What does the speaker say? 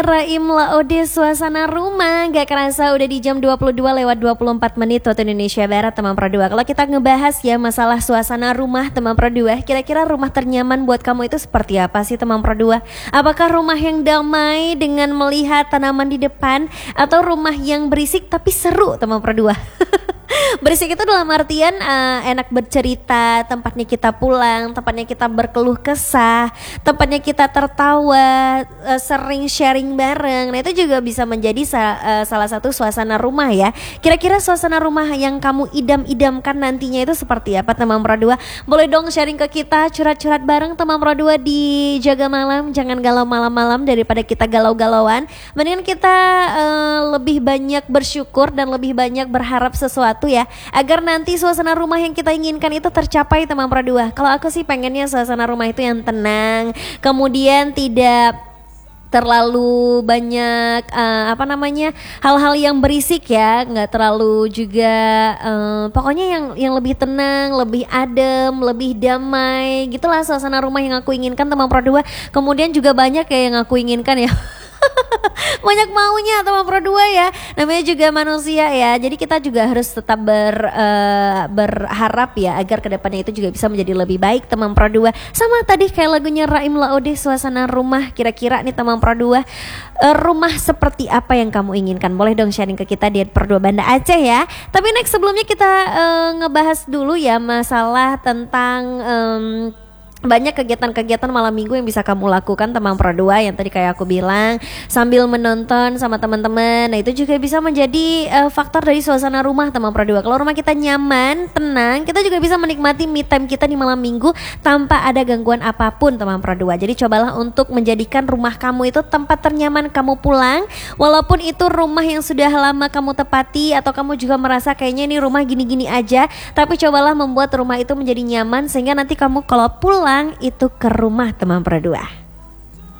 Raim Laode suasana rumah. Gak kerasa udah di jam 22:24 waktu Indonesia Barat, teman Pro 2. Kalau kita ngebahas ya masalah suasana rumah, teman Pro 2, kira-kira rumah ternyaman buat kamu itu seperti apa sih, teman Pro 2? Apakah rumah yang damai dengan melihat tanaman di depan, atau rumah yang berisik tapi seru, teman Pro 2? Berisik itu dalam artian enak bercerita, tempatnya kita pulang, tempatnya kita berkeluh kesah, tempatnya kita tertawa, sering sharing bareng. Nah itu juga bisa menjadi salah satu suasana rumah ya. Kira-kira suasana rumah yang kamu idam-idamkan nantinya itu seperti apa, teman Pro 2? Boleh dong sharing ke kita, curhat-curhat bareng teman Pro 2 di Jaga Malam. Jangan galau malam-malam, daripada kita galau-galauan, mendingan kita lebih banyak bersyukur dan lebih banyak berharap sesuatu ya, agar nanti suasana rumah yang kita inginkan itu tercapai, teman Pro 2. Kalau aku sih pengennya suasana rumah itu yang tenang, kemudian tidak terlalu banyak hal-hal yang berisik ya, nggak terlalu juga pokoknya yang lebih tenang, lebih adem, lebih damai, gitulah suasana rumah yang aku inginkan, teman Pro 2. Kemudian juga banyak ya yang aku inginkan ya. Banyak maunya teman Pro 2 ya, namanya juga manusia ya. Jadi kita juga harus tetap berharap ya, agar kedepannya itu juga bisa menjadi lebih baik, teman Pro 2. Sama tadi kayak lagunya Raim Laode, suasana rumah. Kira-kira nih teman Pro 2, rumah seperti apa yang kamu inginkan? Boleh dong sharing ke kita di Pro 2 Banda Aceh ya. Tapi next, sebelumnya kita ngebahas dulu ya masalah tentang banyak kegiatan-kegiatan malam minggu yang bisa kamu lakukan, teman Pro 2, yang tadi kayak aku bilang, sambil menonton sama teman-teman. Nah itu juga bisa menjadi faktor dari suasana rumah, teman Pro 2. Kalau rumah kita nyaman, tenang, kita juga bisa menikmati me time kita di malam minggu tanpa ada gangguan apapun, teman Pro 2. Jadi cobalah untuk menjadikan rumah kamu itu tempat ternyaman kamu pulang. Walaupun itu rumah yang sudah lama kamu tepati, atau kamu juga merasa kayaknya ini rumah gini-gini aja, tapi cobalah membuat rumah itu menjadi nyaman, sehingga nanti kamu kalau pulang itu ke rumah, teman Pro 2.